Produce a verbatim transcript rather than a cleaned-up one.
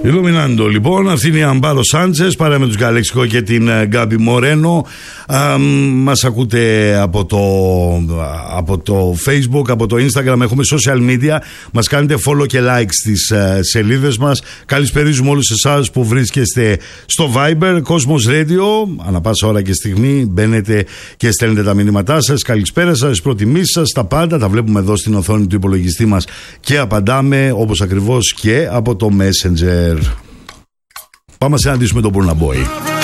Ιλουμινάντο λοιπόν, αυτή είναι η Αμπάρο Σάντσες παρά με τους Γκαλέξικο και την Γκάμπι Μορένο. Α, μας ακούτε από το, από το Facebook, από το Instagram, έχουμε social media. Μας κάνετε follow και like στις uh, σελίδες μας. Καλησπερίζουμε όλους εσάς που βρίσκεστε στο Viber, Cosmos Radio. Ανά πάσα ώρα και στιγμή μπαίνετε και στέλνετε τα μηνύματά σας. Καλησπέρα σας, τις προτιμήσεις σας, τα πάντα τα βλέπουμε εδώ στην οθόνη του υπολογιστή μας και απαντάμε όπως ακριβώς και από το Messenger. Πάμε να συναντήσουμε τον Burna Boy.